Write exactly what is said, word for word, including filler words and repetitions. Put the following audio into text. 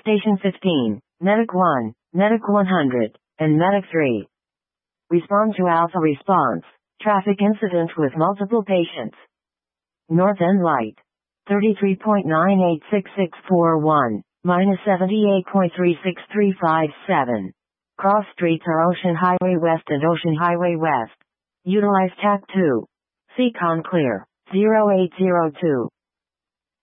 Station fifteen, Medic one, Medic one hundred, and Medic three. Respond to Alpha response. Traffic incident with multiple patients. North End Light. thirty-three point nine eight six six four one, minus seventy-eight point three six three five seven. Cross streets are Ocean Highway West and Ocean Highway West. Utilize T A C two. Seacon clear. zero eight zero two.